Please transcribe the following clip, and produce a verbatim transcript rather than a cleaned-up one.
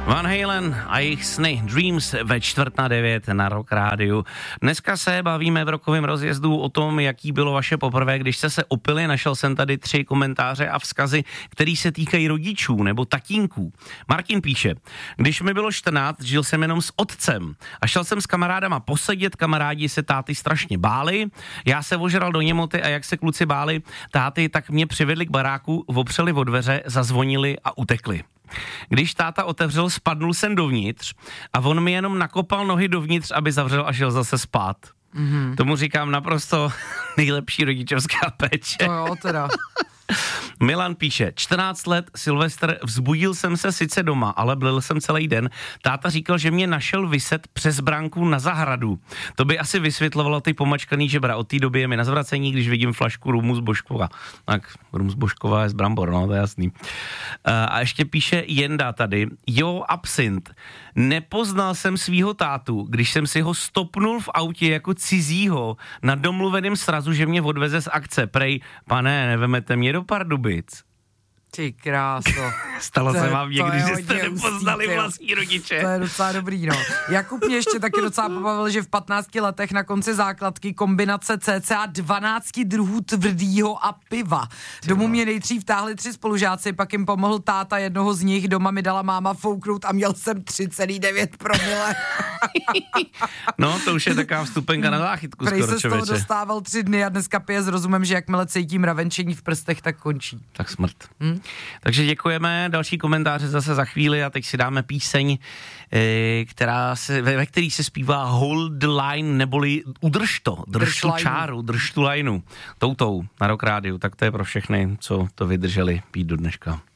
Van Halen a jejich sny Dreams ve čtvrt na devět na Rock Rádiu. Dneska se bavíme v rokovém rozjezdu o tom, jaký bylo vaše poprvé, když jste se opili. Našel jsem tady tři komentáře a vzkazy, který se týkají rodičů nebo tatínků. Martin píše, když mi bylo čtrnáct, žil jsem jenom s otcem a šel jsem s kamarádama posedět, kamarádi se táty strašně báli, já se ožral do němoty a jak se kluci báli táty, tak mě přivedli k baráku, opřeli o dveře, zazvonili a utekli. Když táta otevřel, spadnul jsem dovnitř a on mi jenom nakopal nohy dovnitř, aby zavřel a šel zase spát. Mm-hmm. Tomu říkám naprosto nejlepší rodičovská péče. To jo, teda. Milan píše, čtrnáct let, Silvestr, vzbudil jsem se sice doma, ale blil jsem celý den. Táta říkal, že mě našel viset přes bránku na zahradu. To by asi vysvětlovalo ty pomačkaný žebra. Od té doby je mi na zvracení, když vidím flašku rumu z Božkova. Tak, rum z Božkova je z brambor, no, to je jasný. A ještě píše Jenda tady, jo, absint. Nepoznal jsem svýho tátu, když jsem si ho stopnul v autě jako cizího na domluveném srazu, že mě odveze z akce. Prej, pane, nevemete mě do Pardubic. Ty kráso. Stalo to se je, vám někdy, že jste nepoznali ústí, vlastní rodiče. To je docela dobrý, no. Jakub mě ještě taky docela pobavil, že v patnácti letech na konci základky kombinace cca dvanáct druhů tvrdýho a piva. Domů mě nejdřív táhli tři spolužáci, pak jim pomohl táta jednoho z nich, doma mi dala máma fouknout a měl jsem tři celá devět promile. No, to už je taková vstupenka na záchytku Prej skoro, se z toho dostával tři dny a dneska pije s rozumem, že jakmile cítím mravenčení v prstech, tak končí. Tak smrt. Hm? Takže děkujeme, další komentáře zase za chvíli a teď si dáme píseň, která se, ve který se zpívá Hold the Line, neboli udrž to, drž, drž tu čáru, drž tu lineu, toutou na Rock Rádiu, tak to je pro všechny, co to vydrželi pít do dneška.